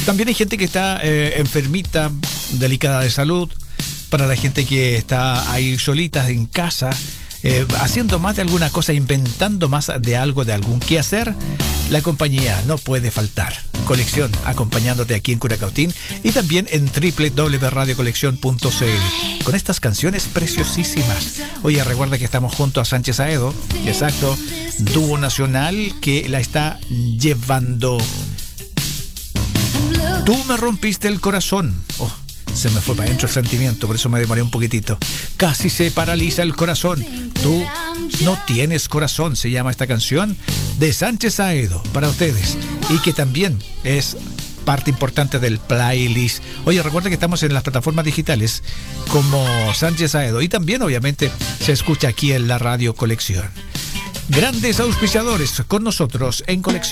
También hay gente que está enfermita, delicada de salud. Para la gente que está ahí solita en casa, haciendo más de alguna cosa, inventando más de algo, de algún quehacer, la compañía no puede faltar. Colección, acompañándote aquí en Curacautín y también en www.radiocoleccion.cl con estas canciones preciosísimas. Oye, recuerda que estamos junto a Sánchez Aedo, exacto, dúo nacional que la está llevando. Tú me rompiste el corazón. Oh, se me fue para adentro el sentimiento, por eso me demoré un poquitito. Casi se paraliza el corazón. Tú no tienes corazón, se llama esta canción de Sánchez Aedo para ustedes, y que también es parte importante del playlist. Oye, recuerda que estamos en las plataformas digitales como Sánchez Aedo, y también obviamente se escucha aquí en la Radio Colección. Grandes auspiciadores con nosotros en Colección.